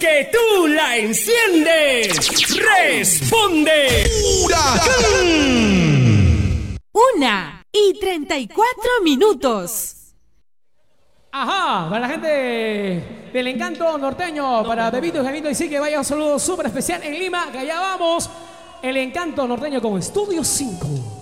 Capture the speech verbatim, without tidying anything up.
que tú la enciendes. Responde. ¡Huracán! Una y treinta y cuatro minutos. Ajá, para la gente del Encanto Norteño, para Bebito y Jaimito, y sí que vaya un saludo súper especial en Lima, que allá vamos. El Encanto Norteño con Estudio cinco.